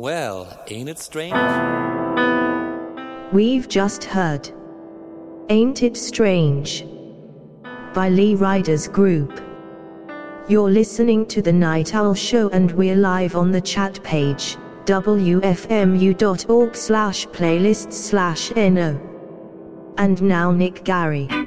Well, ain't it strange? We've just heard Ain't It Strange by Lee Riders Group. You're listening to The Night Owl Show and we're live on the chat page, wfmu.org/playlists/no. And now Nick Gary.